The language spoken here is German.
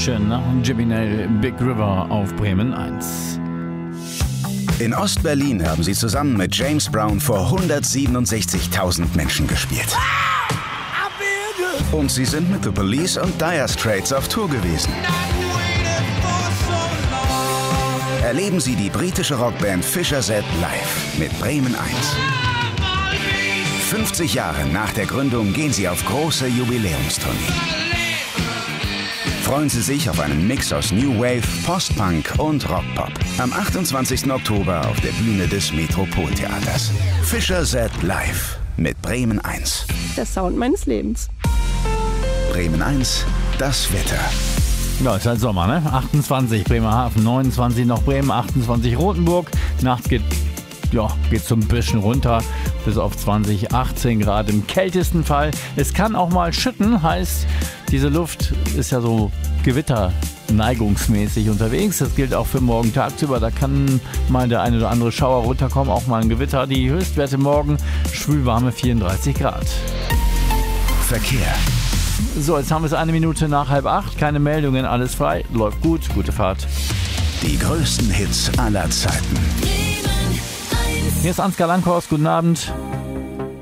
Schön, ne? Jimmy Nail, Big River auf Bremen 1. In Ostberlin haben sie zusammen mit James Brown vor 167.000 Menschen gespielt. Und sie sind mit The Police und Dire Straits auf Tour gewesen. Erleben Sie die britische Rockband Fischer Z live mit Bremen 1. 50 Jahre nach der Gründung gehen sie auf große Jubiläumstournee. Freuen Sie sich auf einen Mix aus New Wave, Post-Punk und Rockpop. Am 28. Oktober auf der Bühne des Metropoltheaters. Fischer Z live mit Bremen 1. Der Sound meines Lebens. Bremen 1, das Wetter. Ja, ist halt Sommer, ne? 28 Bremerhaven, 29 noch Bremen, 28 Rotenburg. Nachts geht so ein bisschen runter, bis auf 20, 18 Grad im kältesten Fall. Es kann auch mal schütten, heißt, diese Luft ist ja so gewitterneigungsmäßig unterwegs. Das gilt auch für morgen tagsüber. Da kann mal der eine oder andere Schauer runterkommen, auch mal ein Gewitter. Die Höchstwerte morgen schwülwarme 34 Grad. Verkehr. So, jetzt haben wir es 1 Minute nach 7:30. Keine Meldungen, alles frei. Läuft gut, gute Fahrt. Die größten Hits aller Zeiten. Hier ist Ansgar Lankhorst, guten Abend.